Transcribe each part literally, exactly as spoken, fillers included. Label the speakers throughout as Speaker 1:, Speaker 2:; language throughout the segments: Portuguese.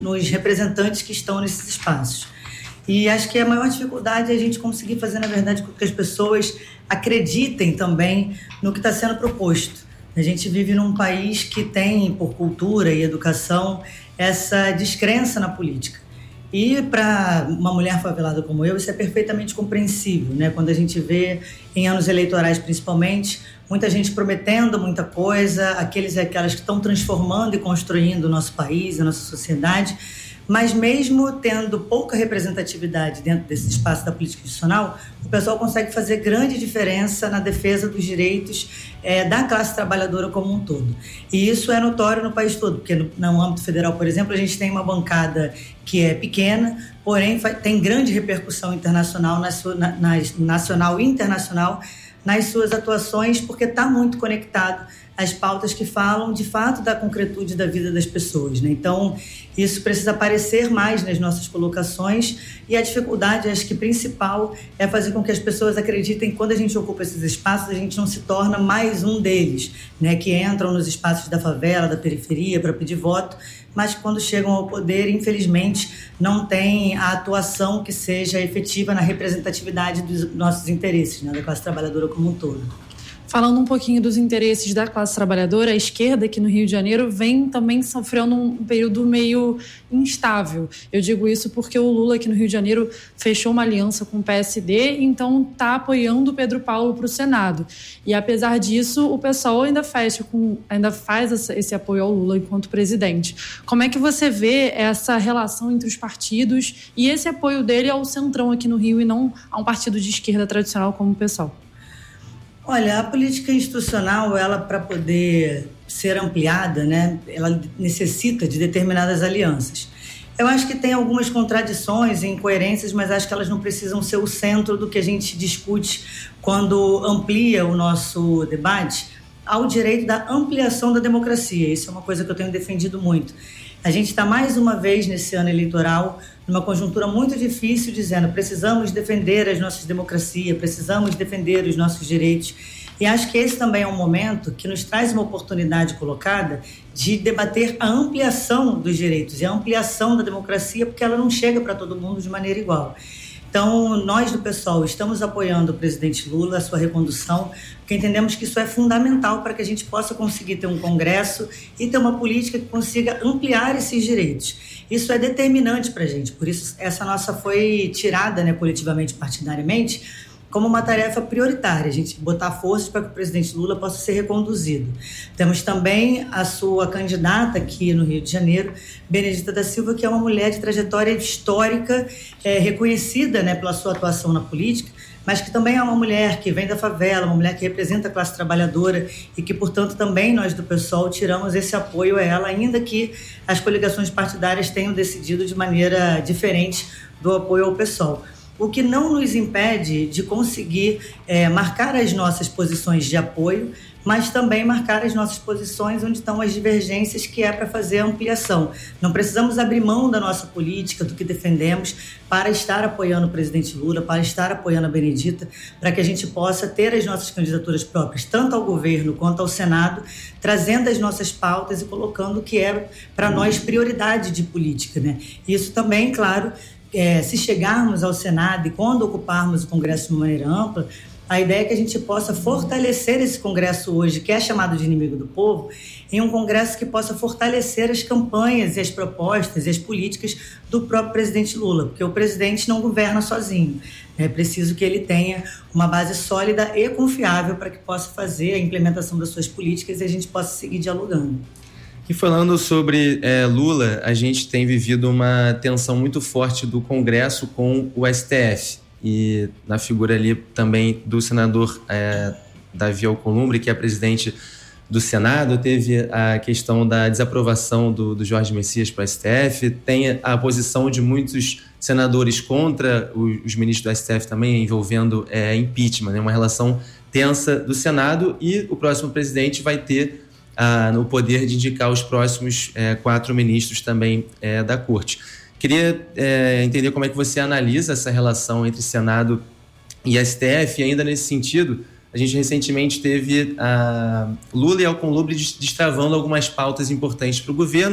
Speaker 1: nos representantes que estão nesses espaços. E acho que a maior dificuldade é a gente conseguir fazer, na verdade, com que as pessoas acreditem também no que está sendo proposto. A gente vive num país que tem, por cultura e educação, essa descrença na política. E para uma mulher favelada como eu, isso é perfeitamente compreensível, né? Quando a gente vê, em anos eleitorais principalmente, muita gente prometendo muita coisa, aqueles e aquelas que estão transformando e construindo o nosso país, a nossa sociedade, mas mesmo tendo pouca representatividade dentro desse espaço da política institucional, o pessoal consegue fazer grande diferença na defesa dos direitos é, da classe trabalhadora como um todo. E isso é notório no país todo, porque no, no âmbito federal, por exemplo, a gente tem uma bancada que é pequena, porém tem grande repercussão internacional, na sua, na, na, nacional e internacional, nas suas atuações, porque está muito conectado às pautas que falam, de fato, da concretude da vida das pessoas, né? Então, isso precisa aparecer mais nas nossas colocações, e a dificuldade, acho que principal, é fazer com que as pessoas acreditem que quando a gente ocupa esses espaços, a gente não se torna mais um deles, né? Que entram nos espaços da favela, da periferia, para pedir voto, mas quando chegam ao poder, infelizmente, não tem a atuação que seja efetiva na representatividade dos nossos interesses, né, da classe trabalhadora como um todo.
Speaker 2: Falando um pouquinho dos interesses da classe trabalhadora, a esquerda aqui no Rio de Janeiro vem também sofrendo um período meio instável. Eu digo isso porque o Lula aqui no Rio de Janeiro fechou uma aliança com o P S D, então está apoiando o Pedro Paulo para o Senado. E apesar disso, o pessoal ainda, fecha com, ainda faz esse apoio ao Lula enquanto presidente. Como é que você vê essa relação entre os partidos e esse apoio dele ao centrão aqui no Rio e não a um partido de esquerda tradicional como o P SOL?
Speaker 1: Olha, a política institucional, ela, para poder ser ampliada, né, ela necessita de determinadas alianças. Eu acho que tem algumas contradições e incoerências, mas acho que elas não precisam ser o centro do que a gente discute quando amplia o nosso debate ao direito da ampliação da democracia. Isso é uma coisa que eu tenho defendido muito. A gente está mais uma vez nesse ano eleitoral numa conjuntura muito difícil, dizendo precisamos defender as nossas democracias, precisamos defender os nossos direitos. E acho que esse também é um momento que nos traz uma oportunidade colocada de debater a ampliação dos direitos e a ampliação da democracia, porque ela não chega para todo mundo de maneira igual. Então, nós do P SOL estamos apoiando o presidente Lula, a sua recondução, porque entendemos que isso é fundamental para que a gente possa conseguir ter um congresso e ter uma política que consiga ampliar esses direitos. Isso é determinante para a gente, por isso essa nossa foi tirada, né, coletivamente, partidariamente, como uma tarefa prioritária, a gente botar forças para que o presidente Lula possa ser reconduzido. Temos também a sua candidata aqui no Rio de Janeiro, Benedita da Silva, que é uma mulher de trajetória histórica, é, reconhecida, né, pela sua atuação na política, mas que também é uma mulher que vem da favela, uma mulher que representa a classe trabalhadora e que, portanto, também nós do P SOL tiramos esse apoio a ela, ainda que as coligações partidárias tenham decidido de maneira diferente do apoio ao P SOL. O que não nos impede de conseguir é, marcar as nossas posições de apoio, mas também marcar as nossas posições onde estão as divergências, que é para fazer a ampliação. Não precisamos abrir mão da nossa política, do que defendemos, para estar apoiando o presidente Lula, para estar apoiando a Benedita, para que a gente possa ter as nossas candidaturas próprias, tanto ao governo quanto ao Senado, trazendo as nossas pautas e colocando o que é para nós prioridade de política, né? Isso também, claro, É, se chegarmos ao Senado e quando ocuparmos o Congresso de uma maneira ampla, a ideia é que a gente possa fortalecer esse Congresso hoje, que é chamado de inimigo do povo, em um Congresso que possa fortalecer as campanhas e as propostas e as políticas do próprio presidente Lula, porque o presidente não governa sozinho. É preciso que ele tenha uma base sólida e confiável para que possa fazer a implementação das suas políticas e a gente possa seguir dialogando.
Speaker 3: E falando sobre é, Lula, a gente tem vivido uma tensão muito forte do Congresso com o S T F e na figura ali também do senador é, Davi Alcolumbre, que é presidente do Senado. Teve a questão da desaprovação do, do Jorge Messias para o S T F, tem a posição de muitos senadores contra os, os ministros do S T F também envolvendo é, impeachment, né? Uma relação tensa do Senado, e o próximo presidente vai ter Ah, no poder de indicar os próximos é, quatro ministros também é, da Corte. Queria é, entender como é que você analisa essa relação entre Senado e S T F, e ainda nesse sentido, a gente recentemente teve a Lula e Alcolumbre destravando algumas pautas importantes para o governo,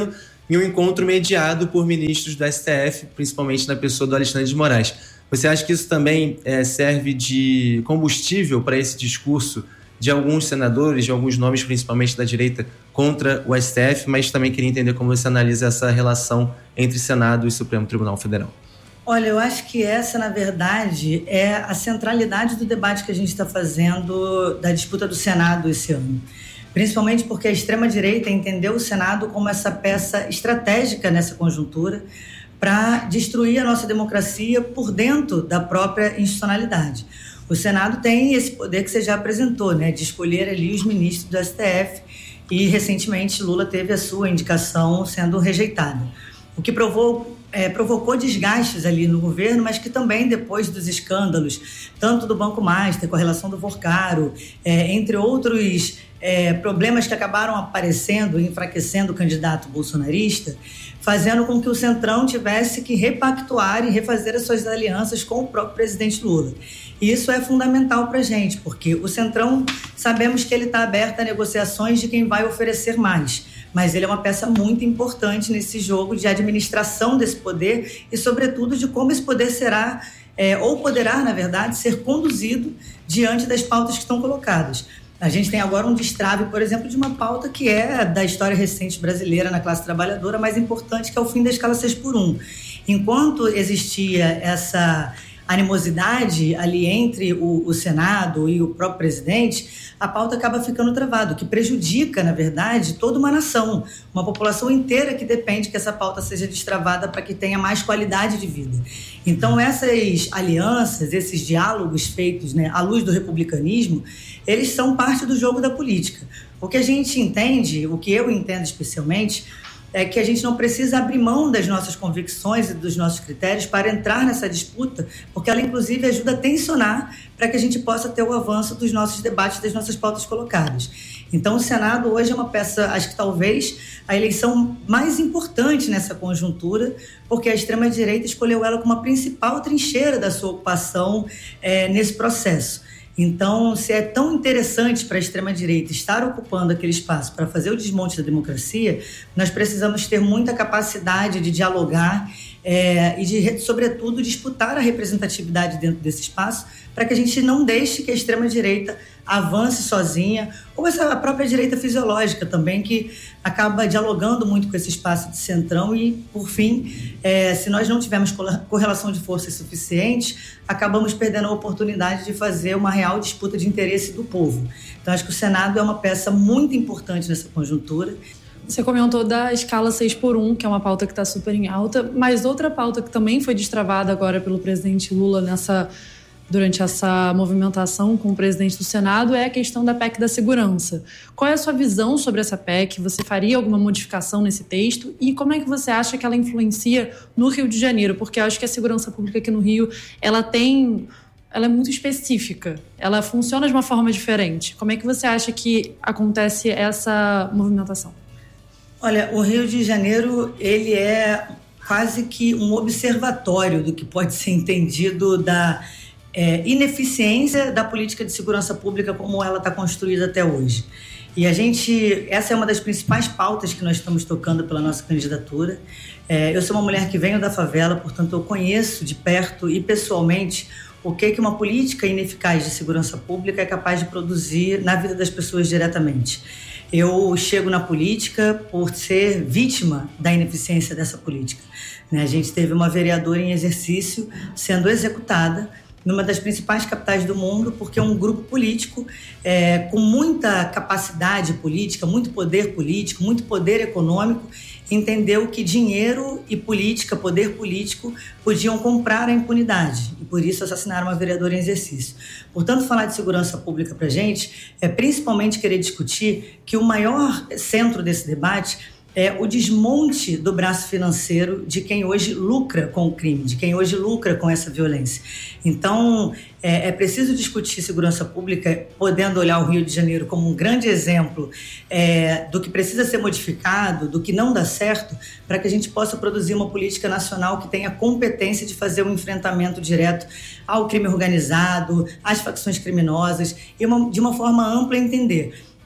Speaker 3: em um encontro mediado por ministros do S T F, principalmente na pessoa do Alexandre de Moraes. Você acha que isso também é, serve de combustível para esse discurso de alguns senadores, de alguns nomes, principalmente da direita, contra o S T F, mas também queria entender como você analisa essa relação entre Senado e Supremo Tribunal Federal?
Speaker 1: Olha, eu acho que essa, na verdade, é a centralidade do debate que a gente está fazendo da disputa do Senado esse ano. Principalmente porque a extrema-direita entendeu o Senado como essa peça estratégica nessa conjuntura para destruir a nossa democracia por dentro da própria institucionalidade. O Senado tem esse poder que você já apresentou, né, de escolher ali os ministros do S T F, e recentemente Lula teve a sua indicação sendo rejeitada. O que provou, é, provocou desgastes ali no governo, mas que também depois dos escândalos, tanto do Banco Master, com a relação do Vorcaro, é, entre outros é, problemas que acabaram aparecendo e enfraquecendo o candidato bolsonarista, fazendo com que o Centrão tivesse que repactuar e refazer as suas alianças com o próprio presidente Lula. E isso é fundamental para a gente, porque o Centrão, sabemos que ele está aberto a negociações de quem vai oferecer mais, mas ele é uma peça muito importante nesse jogo de administração desse poder e, sobretudo, de como esse poder será, é, ou poderá, na verdade, ser conduzido diante das pautas que estão colocadas. A gente tem agora um destrave, por exemplo, de uma pauta que é da história recente brasileira na classe trabalhadora, mais importante, que é o fim da escala seis por um. Enquanto existia essa animosidade ali entre o, o Senado e o próprio presidente, a pauta acaba ficando travada, o que prejudica, na verdade, toda uma nação, uma população inteira que depende que essa pauta seja destravada para que tenha mais qualidade de vida. Então, essas alianças, esses diálogos feitos, né, à luz do republicanismo, eles são parte do jogo da política. O que a gente entende, o que eu entendo especialmente, é que a gente não precisa abrir mão das nossas convicções e dos nossos critérios para entrar nessa disputa, porque ela, inclusive, ajuda a tensionar para que a gente possa ter o avanço dos nossos debates, das nossas pautas colocadas. Então, o Senado hoje é uma peça, acho que talvez a eleição mais importante nessa conjuntura, porque a extrema-direita escolheu ela como a principal trincheira da sua ocupação é, nesse processo. Então, se é tão interessante para a extrema-direita estar ocupando aquele espaço para fazer o desmonte da democracia, nós precisamos ter muita capacidade de dialogar é, e, de, sobretudo, disputar a representatividade dentro desse espaço para que a gente não deixe que a extrema-direita avance sozinha, ou essa própria direita fisiológica também, que acaba dialogando muito com esse espaço de centrão e, por fim, é, se nós não tivermos correlação de forças suficiente, acabamos perdendo a oportunidade de fazer uma real disputa de interesse do povo. Então, acho que o Senado é uma peça muito importante nessa conjuntura.
Speaker 2: Você comentou da escala seis por um, que é uma pauta que está super em alta, mas outra pauta que também foi destravada agora pelo presidente Lula nessa... durante essa movimentação com o presidente do Senado, é a questão da P E C da segurança. Qual é a sua visão sobre essa P E C? Você faria alguma modificação nesse texto? E como é que você acha que ela influencia no Rio de Janeiro? Porque eu acho que a segurança pública aqui no Rio, ela tem... ela é muito específica. Ela funciona de uma forma diferente. Como é que você acha que acontece essa movimentação?
Speaker 1: Olha, o Rio de Janeiro, ele é quase que um observatório do que pode ser entendido da... É, ineficiência da política de segurança pública como ela está construída até hoje. E a gente, essa é uma das principais pautas que nós estamos tocando pela nossa candidatura. É, eu sou uma mulher que venho da favela, portanto eu conheço de perto e pessoalmente o que, que uma política ineficaz de segurança pública é capaz de produzir na vida das pessoas diretamente. Eu chego na política por ser vítima da ineficiência dessa política, né? A gente teve uma vereadora em exercício sendo executada numa das principais capitais do mundo, porque um grupo político é, com muita capacidade política, muito poder político, muito poder econômico, entendeu que dinheiro e política, poder político, podiam comprar a impunidade. E por isso assassinaram uma vereadora em exercício. Portanto, falar de segurança pública para a gente é principalmente querer discutir que o maior centro desse debate é o desmonte do braço financeiro de quem hoje lucra com o crime, de quem hoje lucra com essa violência. Então, é, é preciso discutir segurança pública, podendo olhar o Rio de Janeiro como um grande exemplo é, do que precisa ser modificado, do que não dá certo, para que a gente possa produzir uma política nacional que tenha competência de fazer um enfrentamento direto ao crime organizado, às facções criminosas, e uma, de uma forma ampla entender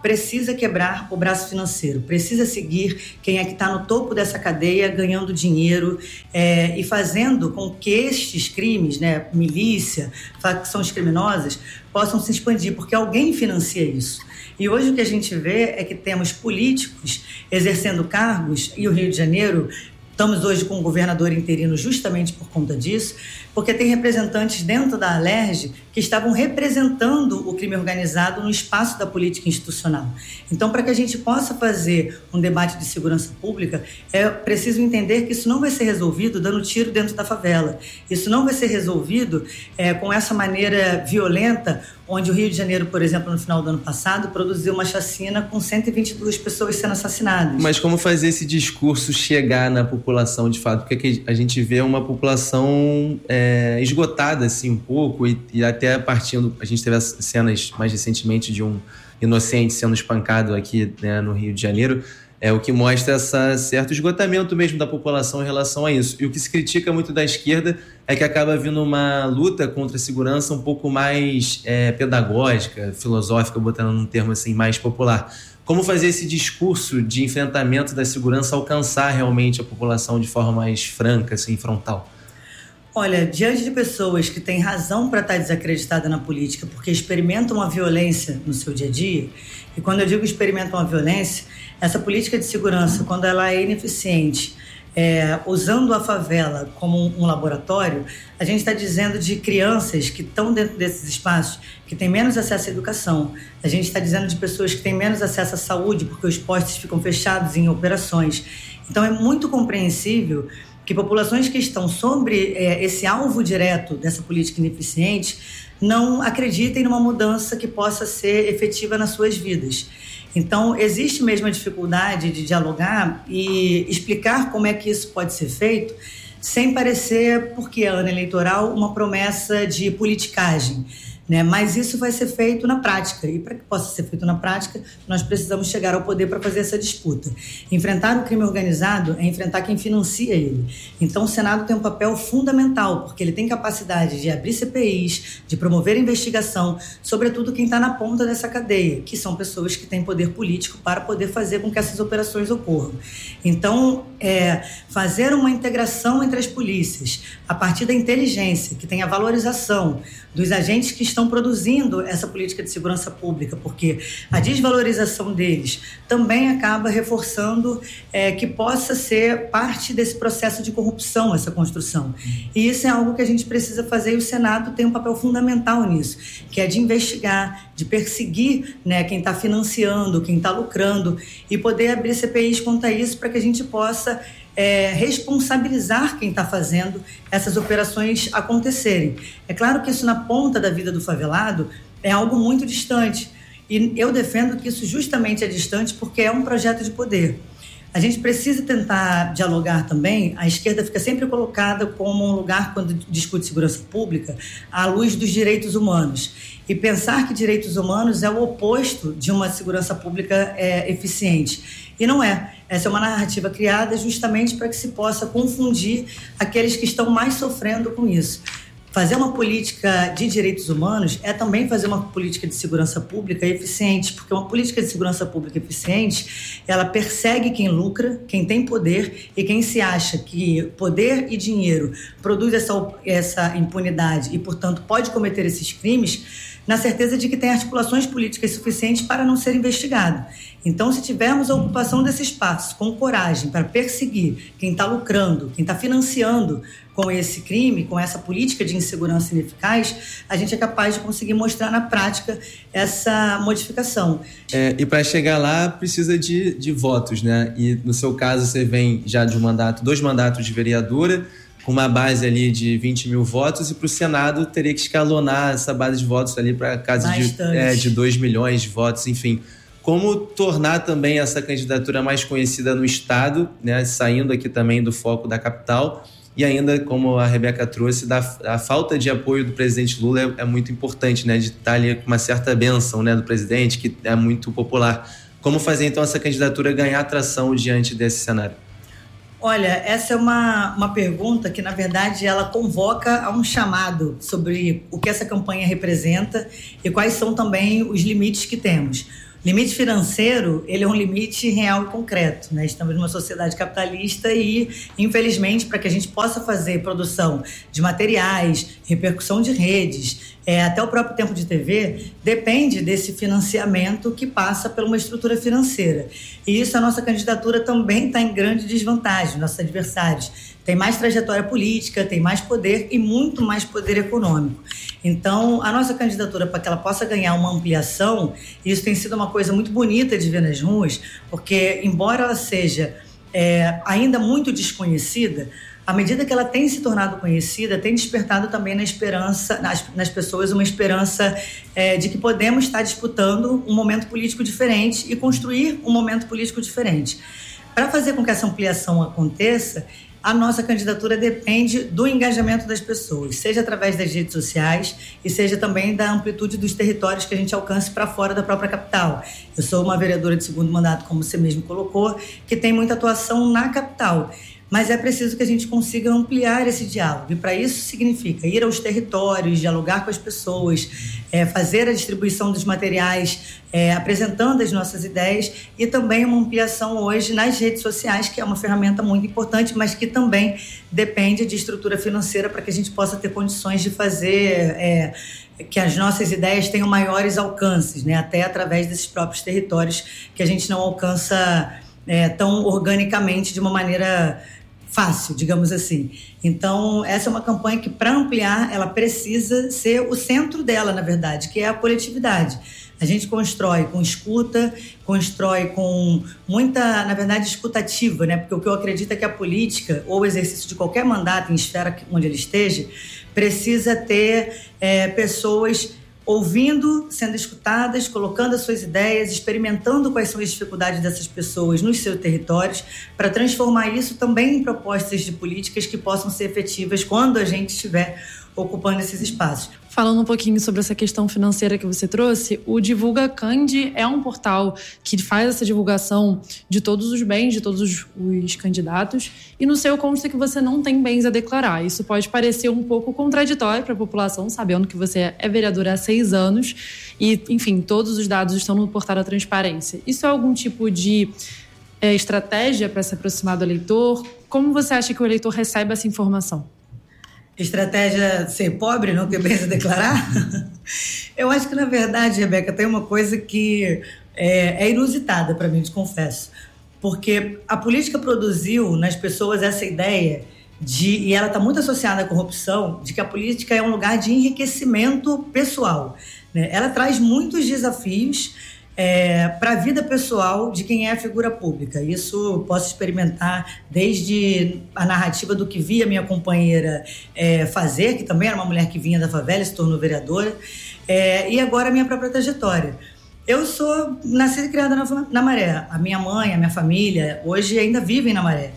Speaker 1: precisa quebrar o braço financeiro, precisa seguir quem é que está no topo dessa cadeia ganhando dinheiro é, e fazendo com que estes crimes, né, milícia, facções criminosas, possam se expandir, porque alguém financia isso. E hoje o que a gente vê é que temos políticos exercendo cargos, e o Rio de Janeiro, estamos hoje com um governador interino justamente por conta disso, porque tem representantes dentro da Alerj que estavam representando o crime organizado no espaço da política institucional. Então, para que a gente possa fazer um debate de segurança pública, é preciso entender que isso não vai ser resolvido dando tiro dentro da favela. Isso não vai ser resolvido é, com essa maneira violenta, onde o Rio de Janeiro, por exemplo, no final do ano passado, produziu uma chacina com cento e vinte e duas pessoas sendo assassinadas.
Speaker 3: Mas como fazer esse discurso chegar na população, de fato? Porque a gente vê uma população é, esgotada, assim, um pouco, e, e até partindo... A gente teve as cenas mais recentemente de um inocente sendo espancado aqui, né, no Rio de Janeiro, é o que mostra esse certo esgotamento mesmo da população em relação a isso. E o que se critica muito da esquerda é que acaba vindo uma luta contra a segurança um pouco mais é, pedagógica, filosófica, botando num termo assim mais popular. Como fazer esse discurso de enfrentamento da segurança alcançar realmente a população de forma mais franca, assim, frontal?
Speaker 1: Olha, diante de pessoas que têm razão para estar desacreditada na política porque experimentam a violência no seu dia a dia, e quando eu digo experimentam a violência, essa política de segurança, quando ela é ineficiente, é, usando a favela como um, um laboratório, a gente está dizendo de crianças que estão dentro desses espaços, que têm menos acesso à educação. A gente está dizendo de pessoas que têm menos acesso à saúde, porque os postos ficam fechados em operações. Então, é muito compreensível que populações que estão sobre é, esse alvo direto dessa política ineficiente não acreditem numa mudança que possa ser efetiva nas suas vidas. Então, existe mesmo a dificuldade de dialogar e explicar como é que isso pode ser feito sem parecer, porque é ano eleitoral, uma promessa de politicagem, né? Mas isso vai ser feito na prática, e para que possa ser feito na prática, nós precisamos chegar ao poder para fazer essa disputa. Enfrentar o crime organizado é enfrentar quem financia ele. Então o Senado tem um papel fundamental, porque ele tem capacidade de abrir C P Is, de promover investigação, sobretudo quem está na ponta dessa cadeia, que são pessoas que têm poder político para poder fazer com que essas operações ocorram. Então, é, fazer uma integração entre as polícias, a partir da inteligência, que tem a valorização dos agentes que estão produzindo essa política de segurança pública, porque a desvalorização deles também acaba reforçando é, que possa ser parte desse processo de corrupção, essa construção. E isso é algo que a gente precisa fazer, e o Senado tem um papel fundamental nisso, que é de investigar, de perseguir, né, quem está financiando, quem está lucrando, e poder abrir C P Is quanto a isso para que a gente possa É, responsabilizar quem está fazendo essas operações acontecerem. É claro que isso na ponta da vida do favelado é algo muito distante, e eu defendo que isso justamente é distante porque é um projeto de poder. A gente precisa tentar dialogar também. A esquerda fica sempre colocada como um lugar, quando discute segurança pública, à luz dos direitos humanos. E pensar que direitos humanos é o oposto de uma segurança pública é, eficiente. E não é. Essa é uma narrativa criada justamente para que se possa confundir aqueles que estão mais sofrendo com isso. Fazer uma política de direitos humanos é também fazer uma política de segurança pública eficiente, porque uma política de segurança pública eficiente, ela persegue quem lucra, quem tem poder, e quem se acha que poder e dinheiro produz essa, essa impunidade e, portanto, pode cometer esses crimes, na certeza de que tem articulações políticas suficientes para não ser investigado. Então, se tivermos a ocupação desse espaço com coragem para perseguir quem está lucrando, quem está financiando com esse crime, com essa política de insegurança ineficaz, a gente é capaz de conseguir mostrar na prática essa modificação.
Speaker 3: É, e para chegar lá precisa de, de votos, né? E no seu caso você vem já de um mandato, dois mandatos de vereadora, com uma base ali de vinte mil votos, e para o Senado teria que escalonar essa base de votos ali para casa de, é, de dois milhões de votos, enfim. Como tornar também essa candidatura mais conhecida no Estado, né, saindo aqui também do foco da capital, e ainda, como a Rebeca trouxe, da, a falta de apoio do presidente Lula é, é muito importante, né, de estar ali com uma certa bênção, né, do presidente, que é muito popular. Como fazer então essa candidatura ganhar atração diante desse cenário?
Speaker 1: Olha, essa é uma, uma pergunta que, na verdade, ela convoca a um chamado sobre o que essa campanha representa e quais são também os limites que temos. Limite financeiro, ele é um limite real e concreto, né? Estamos numa sociedade capitalista e, infelizmente, para que a gente possa fazer produção de materiais, repercussão de redes, é, até o próprio tempo de T V, depende desse financiamento que passa por uma estrutura financeira. E isso, a nossa candidatura também está em grande desvantagem, nossos adversários. Tem mais trajetória política, tem mais poder e muito mais poder econômico. Então, a nossa candidatura, para que ela possa ganhar uma ampliação, isso tem sido uma coisa muito bonita de ver nas ruas, porque, embora ela seja é, ainda muito desconhecida, à medida que ela tem se tornado conhecida, tem despertado também na esperança, nas, nas pessoas uma esperança é, de que podemos estar disputando um momento político diferente e construir um momento político diferente. Para fazer com que essa ampliação aconteça, a nossa candidatura depende do engajamento das pessoas, seja através das redes sociais e seja também da amplitude dos territórios que a gente alcance para fora da própria capital. Eu sou uma vereadora de segundo mandato, como você mesmo colocou, que tem muita atuação na capital. Mas é preciso que a gente consiga ampliar esse diálogo. E para isso significa ir aos territórios, dialogar com as pessoas, é, fazer a distribuição dos materiais, é, apresentando as nossas ideias e também uma ampliação hoje nas redes sociais, que é uma ferramenta muito importante, mas que também depende de estrutura financeira para que a gente possa ter condições de fazer é, que as nossas ideias tenham maiores alcances, né? Até através desses próprios territórios que a gente não alcança é, tão organicamente de uma maneira fácil, digamos assim. Então, essa é uma campanha que, para ampliar, ela precisa ser o centro dela, na verdade, que é a coletividade. A gente constrói com escuta, constrói com muita, na verdade, escutativa, né? Porque o que eu acredito é que a política, ou o exercício de qualquer mandato em esfera onde ele esteja, precisa ter é, pessoas ouvindo, sendo escutadas, colocando as suas ideias, experimentando quais são as dificuldades dessas pessoas nos seus territórios, para transformar isso também em propostas de políticas que possam ser efetivas quando a gente estiver ocupando esses espaços.
Speaker 2: Falando um pouquinho sobre essa questão financeira que você trouxe, o Divulga Candi é um portal que faz essa divulgação de todos os bens, de todos os, os candidatos, e no seu consta que você não tem bens a declarar. Isso pode parecer um pouco contraditório para a população, sabendo que você é vereadora há seis anos e, enfim, todos os dados estão no portal da transparência. Isso é algum tipo de é, estratégia para se aproximar do eleitor? Como você acha que o eleitor recebe essa informação?
Speaker 1: Estratégia ser pobre, não ter bens a declarar? Eu acho que, na verdade, Rebeca, tem uma coisa que é, é inusitada para mim, te confesso. Porque a política produziu nas pessoas essa ideia de, e ela está muito associada à corrupção, de que a política é um lugar de enriquecimento pessoal, né? Ela traz muitos desafios É, para a vida pessoal de quem é a figura pública. Isso posso experimentar desde a narrativa do que via minha companheira é, fazer, que também era uma mulher que vinha da favela e se tornou vereadora, é, e agora a minha própria trajetória. Eu sou nascida e criada na, na Maré. A minha mãe, a minha família, hoje ainda vivem na Maré.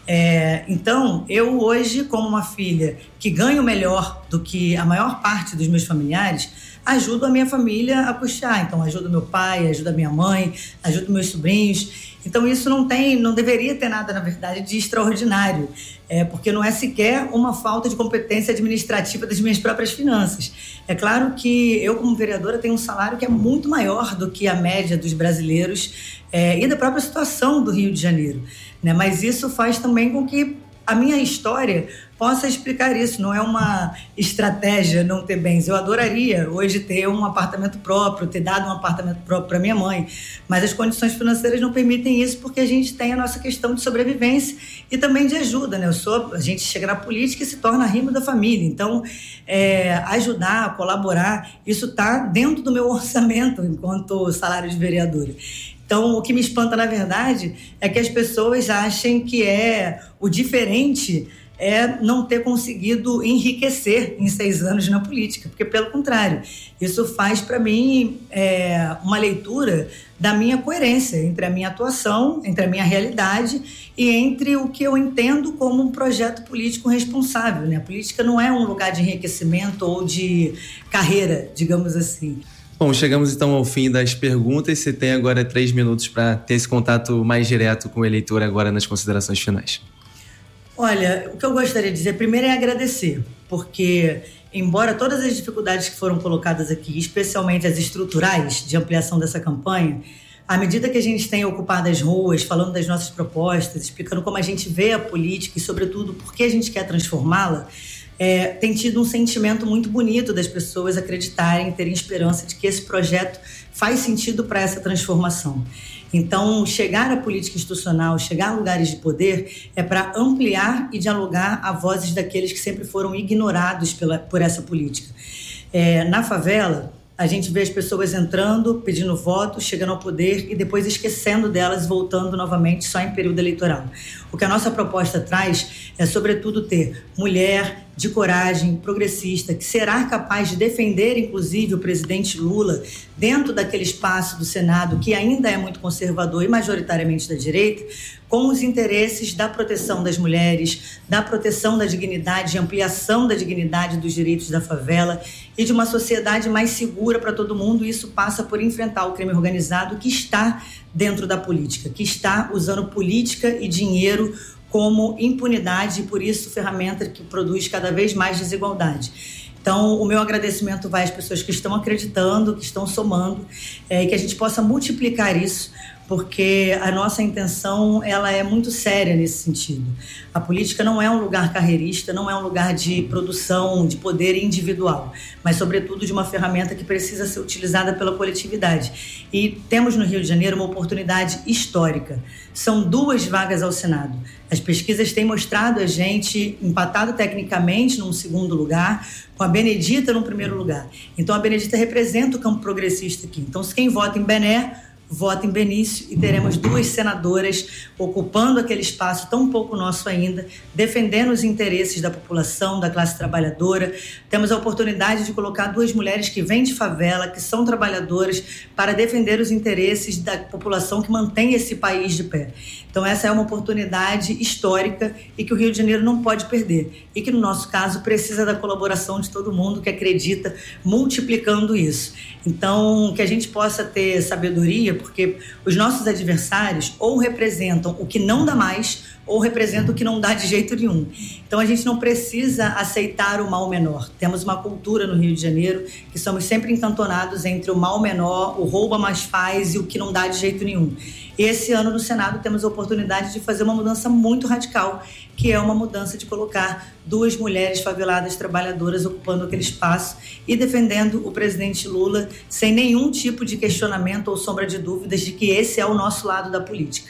Speaker 1: É, então, eu hoje, como uma filha que ganho melhor do que a maior parte dos meus familiares, ajudo a minha família a custear. Então, ajudo meu pai, ajudo a minha mãe, ajudo meus sobrinhos. Então, isso não tem, não deveria ter nada, na verdade, de extraordinário, é, porque não é sequer uma falta de competência administrativa das minhas próprias finanças. É claro que eu, como vereadora, tenho um salário que é muito maior do que a média dos brasileiros é, e da própria situação do Rio de Janeiro, né? Mas isso faz também com que a minha história possa explicar isso. Não é uma estratégia não ter bens. Eu adoraria hoje ter um apartamento próprio, ter dado um apartamento próprio para minha mãe, mas as condições financeiras não permitem isso, porque a gente tem a nossa questão de sobrevivência e também de ajuda, né? Eu sou, a gente chega na política e se torna rimo da família. Então, é, ajudar, colaborar, isso está dentro do meu orçamento enquanto salário de vereadora. Então, o que me espanta, na verdade, é que as pessoas achem que é o diferente é não ter conseguido enriquecer em seis anos na política, porque, pelo contrário, isso faz, para mim, é, uma leitura da minha coerência entre a minha atuação, entre a minha realidade e entre o que eu entendo como um projeto político responsável, né? A política não é um lugar de enriquecimento ou de carreira, digamos assim.
Speaker 3: Bom, chegamos então ao fim das perguntas. Você tem agora três minutos para ter esse contato mais direto com o eleitor agora nas considerações finais.
Speaker 1: Olha, o que eu gostaria de dizer primeiro é agradecer, porque embora todas as dificuldades que foram colocadas aqui, especialmente as estruturais de ampliação dessa campanha, à medida que a gente tem ocupado as ruas, falando das nossas propostas, explicando como a gente vê a política e, sobretudo, por que a gente quer transformá-la, é, tem tido um sentimento muito bonito das pessoas acreditarem, terem esperança de que esse projeto faz sentido para essa transformação. Então, chegar à política institucional, chegar a lugares de poder, é para ampliar e dialogar a vozes daqueles que sempre foram ignorados pela, por essa política. É, na favela, a gente vê as pessoas entrando, pedindo voto, chegando ao poder e depois esquecendo delas, voltando novamente só em período eleitoral. O que a nossa proposta traz é, sobretudo, ter mulher de coragem, progressista, que será capaz de defender, inclusive, o presidente Lula dentro daquele espaço do Senado, que ainda é muito conservador e majoritariamente da direita, com os interesses da proteção das mulheres, da proteção da dignidade e ampliação da dignidade dos direitos da favela e de uma sociedade mais segura para todo mundo. E isso passa por enfrentar o crime organizado que está dentro da política, que está usando política e dinheiro como impunidade e, por isso, ferramenta que produz cada vez mais desigualdade. Então, o meu agradecimento vai às pessoas que estão acreditando, que estão somando, é, e que a gente possa multiplicar isso, porque a nossa intenção ela é muito séria nesse sentido. A política não é um lugar carreirista, não é um lugar de produção, de poder individual, mas, sobretudo, de uma ferramenta que precisa ser utilizada pela coletividade. E temos no Rio de Janeiro uma oportunidade histórica. São duas vagas ao Senado. As pesquisas têm mostrado a gente empatado tecnicamente num segundo lugar, com a Benedita no primeiro lugar. Então, a Benedita representa o campo progressista aqui. Então, se quem vota em Bené, vota em Benício, e teremos duas senadoras ocupando aquele espaço tão pouco nosso ainda, defendendo os interesses da população, da classe trabalhadora. Temos a oportunidade de colocar duas mulheres que vêm de favela, que são trabalhadoras, para defender os interesses da população que mantém esse país de pé. Então, essa é uma oportunidade histórica e que o Rio de Janeiro não pode perder. E que, no nosso caso, precisa da colaboração de todo mundo que acredita, multiplicando isso. Então, que a gente possa ter sabedoria, porque os nossos adversários ou representam o que não dá mais ou representam o que não dá de jeito nenhum. Então, a gente não precisa aceitar o mal menor. Temos uma cultura no Rio de Janeiro que somos sempre encantonados entre o mal menor, o rouba mais faz e o que não dá de jeito nenhum. E esse ano no Senado temos a oportunidade de fazer uma mudança muito radical, que é uma mudança de colocar duas mulheres faveladas trabalhadoras ocupando aquele espaço e defendendo o presidente Lula sem nenhum tipo de questionamento ou sombra de dúvidas de que esse é o nosso lado da política.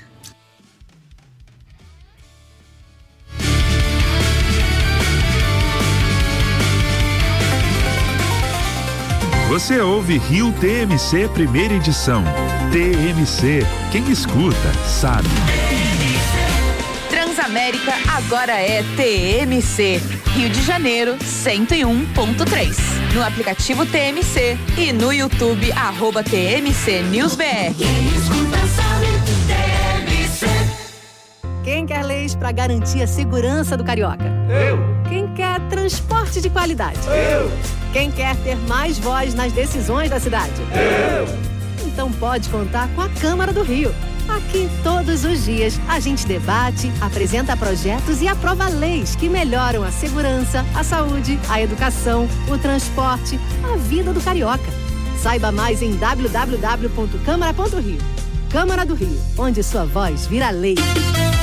Speaker 4: Você ouve Rio T M C primeira edição. T M C, quem escuta sabe.
Speaker 5: Transamérica agora é T M C. Rio de Janeiro, cento e um ponto três. No aplicativo T M C e no YouTube, arroba T M C News B R.
Speaker 6: Quem escuta sabe, T M C.
Speaker 7: Quem quer leis para garantir a segurança do carioca?
Speaker 8: Eu.
Speaker 7: Quem quer transporte de qualidade?
Speaker 8: Eu.
Speaker 7: Quem quer ter mais voz nas decisões da cidade?
Speaker 8: Eu.
Speaker 7: Então pode contar com a Câmara do Rio. Aqui, todos os dias, a gente debate, apresenta projetos e aprova leis que melhoram a segurança, a saúde, a educação, o transporte, a vida do carioca. Saiba mais em w w w ponto câmara ponto rio. Câmara do Rio, onde sua voz vira lei.